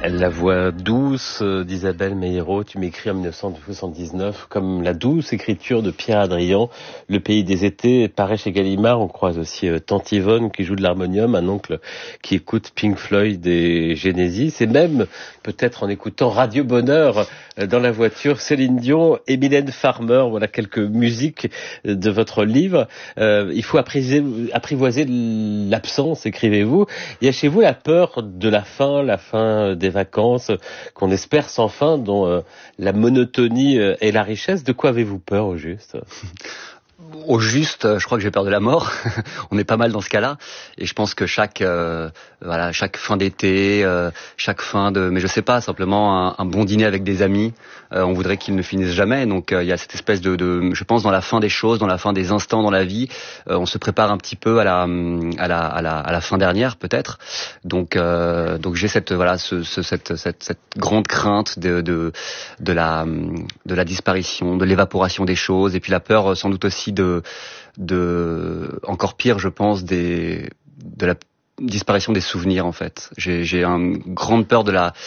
La voix douce d'Isabelle Meillerault, tu m'écris en 1979, comme la douce écriture de Pierre Adrian, Le pays des étés paraît chez Gallimard. On croise aussi Tante Yvonne qui joue de l'harmonium, un oncle qui écoute Pink Floyd et Genesis, et même peut-être en écoutant Radio Bonheur dans la voiture, Céline Dion et Mylène Farmer. Voilà quelques musiques de votre livre. Il faut apprivoiser l'absence, écrivez-vous. Il y a chez vous la peur de la fin des vacances qu'on espère sans fin, dont la monotonie est la richesse. De quoi avez-vous peur au juste ? Au juste, je crois que j'ai peur de la mort. On est pas mal dans ce cas-là, et je pense que chaque fin d'été, mais je sais pas, simplement un bon dîner avec des amis, on voudrait qu'il ne finisse jamais. Donc il y a cette espèce de, je pense, dans la fin des choses, dans la fin des instants dans la vie, on se prépare un petit peu à la fin dernière peut-être. Donc j'ai cette grande crainte de la disparition, de l'évaporation des choses, et puis la peur sans doute aussi de encore pire, je pense, de la disparition des souvenirs, en fait. J'ai une grande peur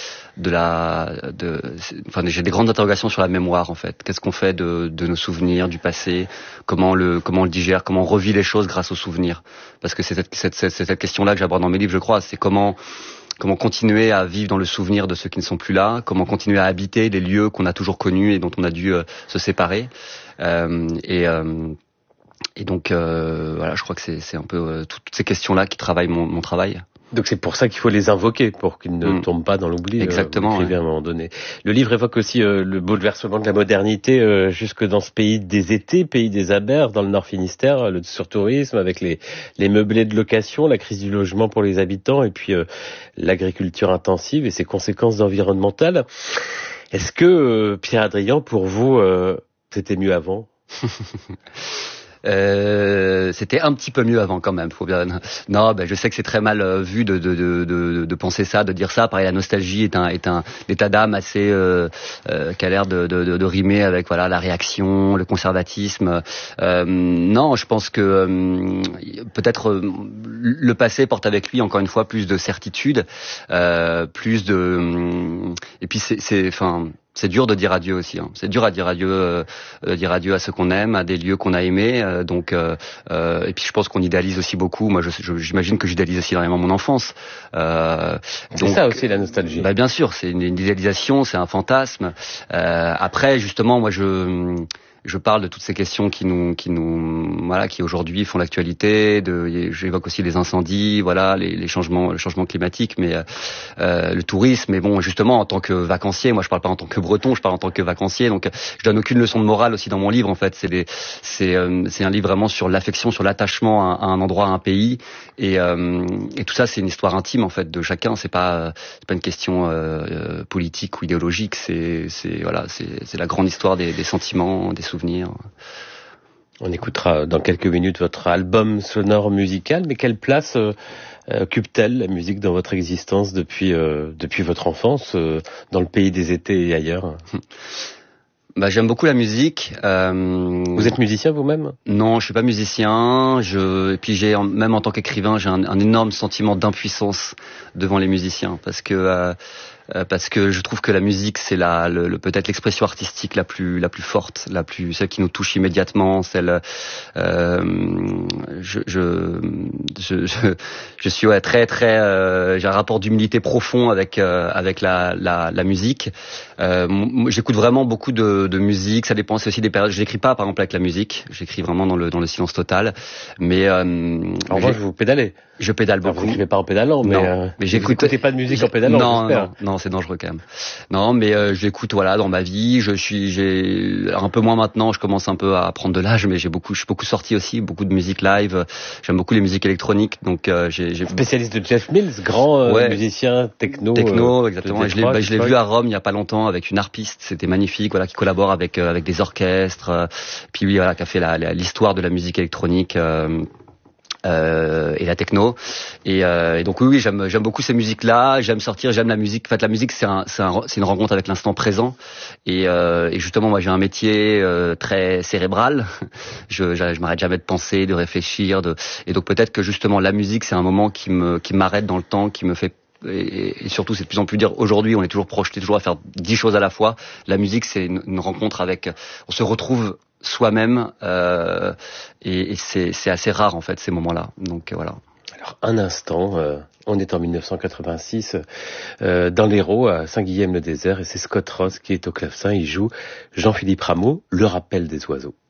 j'ai des grandes interrogations sur la mémoire, en fait. Qu'est-ce qu'on fait de nos souvenirs du passé? Comment on le digère? Comment on revit les choses grâce aux souvenirs? Parce que c'est cette question-là que j'aborde dans mes livres, je crois. C'est comment continuer à vivre dans le souvenir de ceux qui ne sont plus là, comment continuer à habiter les lieux qu'on a toujours connus et dont on a dû se séparer. Et donc je crois que c'est un peu toutes ces questions-là qui travaillent mon travail. Donc c'est pour ça qu'il faut les invoquer, pour qu'ils ne tombent pas dans l'oubli. Exactement. À un moment donné. Le livre évoque aussi le bouleversement de la modernité jusque dans ce pays des étés, pays des Abers, dans le Nord Finistère, le surtourisme avec les meublés de location, la crise du logement pour les habitants, et puis l'agriculture intensive et ses conséquences environnementales. Est-ce que Pierre Adrian, pour vous, c'était mieux avant? C'était un petit peu mieux avant quand même, faut bien. Non, je sais que c'est très mal vu de penser ça, de dire ça. Pareil, la nostalgie est un état d'âme assez qui a l'air de rimer avec la réaction, le conservatisme. Non, je pense que peut-être le passé porte avec lui encore une fois plus de certitude, plus de et puis c'est dur de dire adieu aussi. C'est dur à dire adieu à ceux qu'on aime, à des lieux qu'on a aimés. Et puis je pense qu'on idéalise aussi beaucoup. Moi, j'imagine que j'idéalise aussi énormément mon enfance. C'est ça aussi la nostalgie. Bien sûr, c'est une idéalisation, c'est un fantasme. Après, justement, moi, je parle de toutes ces questions qui aujourd'hui font l'actualité. J'évoque aussi les incendies, le changement climatique, mais le tourisme. Mais bon, justement, en tant que vacancier, moi je parle pas en tant que breton, je parle en tant que vacancier. Donc, je donne aucune leçon de morale aussi dans mon livre. En fait, c'est un livre vraiment sur l'affection, sur l'attachement à un endroit, à un pays, et tout ça, c'est une histoire intime en fait de chacun. C'est pas une question politique ou idéologique. C'est la grande histoire des sentiments, des souvenirs. On écoutera dans quelques minutes votre album sonore musical, mais quelle place occupe-t-elle la musique dans votre existence depuis votre enfance, dans le pays des étés et ailleurs? J'aime beaucoup la musique. Vous êtes musicien vous-même? Non, je suis pas musicien. Et puis même en tant qu'écrivain, j'ai un énorme sentiment d'impuissance devant les musiciens, parce que je trouve que la musique, c'est peut-être l'expression artistique la plus forte, celle qui nous touche immédiatement, celle je suis très très j'ai un rapport d'humilité profond avec la musique. J'écoute vraiment beaucoup de musique, ça dépend, c'est aussi des périodes. Je n'écris pas par exemple avec la musique, j'écris vraiment dans le silence total, mais en revanche vous pédalez. Je pédale beaucoup. Vous n'écrivez pas en pédalant, mais j'écoute. Vous n'écoutez pas de musique en pédalant? Non, c'est dangereux quand même. Non, mais j'écoute dans ma vie. J'ai un peu moins maintenant. Je commence un peu à prendre de l'âge, mais je suis beaucoup sorti aussi, beaucoup de musique live. J'aime beaucoup les musiques électroniques, donc j'ai. Spécialiste de Jeff Mills, grand musicien techno. Techno, exactement. Je l'ai vu à Rome il y a pas longtemps avec une harpiste. C'était magnifique, qui collabore avec des orchestres. Puis qui a fait l'histoire de la musique électronique. Et la techno, et donc oui, j'aime beaucoup ces musiques-là. J'aime sortir, j'aime la musique. En fait, la musique, c'est une rencontre avec l'instant présent. Et justement, moi, j'ai un métier très cérébral. Je m'arrête jamais de penser, de réfléchir, et donc peut-être que justement la musique, c'est un moment qui m'arrête dans le temps, qui me fait et surtout c'est de plus en plus dire aujourd'hui, on est toujours projeté toujours à faire 10 choses à la fois. La musique, c'est une rencontre avec, on se retrouve soi-même, et c'est assez rare en fait ces moments-là. Donc voilà. Alors un instant, on est en 1986 dans l'Hérault à Saint-Guilhem-le-Désert et c'est Scott Ross qui est au clavecin. Il joue Jean-Philippe Rameau, Le Rappel des oiseaux.